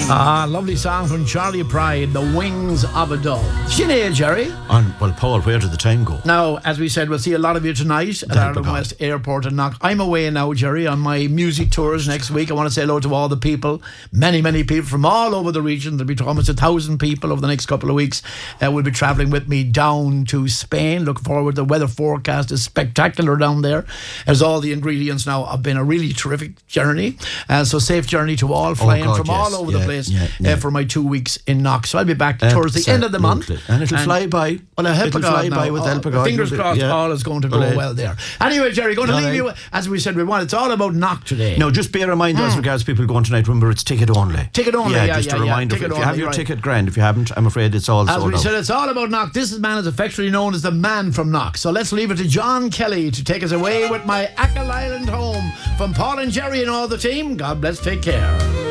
Lovely song from Charlie Pride, The Wings of a Dove. Sinead, Jerry. Well, Paul, where did the time go? Now, as we said, we'll see a lot of you tonight at Ireland West Airport in Knock. I'm away now, Jerry, on my music tours next week. I want to say hello to all the people, many people from all over the region. There'll be almost 1,000 people over the next couple of weeks. Will be travelling with me down to Spain. Look forward. The weather forecast is spectacular down there. As all the ingredients now have been a really terrific journey. So safe journey to all, flying from all over the place for my 2 weeks in Knock. So I'll be back towards the end of the month. And it'll fly by. Well, I hope it'll fly by with help of God. Fingers crossed, all is going to go well there. Anyway, Jerry, going to leave you, as we said we want. It's all about Knock today. No, just bear in mind as regards people going tonight, remember it's ticket only. Ticket only, just a reminder. If you have your ticket, grand. If you haven't, I'm afraid it's all sold out. As we said, it's all about Knock. This man is affectionately known as the man from Knock. So let's leave it to John Kelly to take us away with my Achill Island home. From Paul and Jerry and all the team, God bless, take care.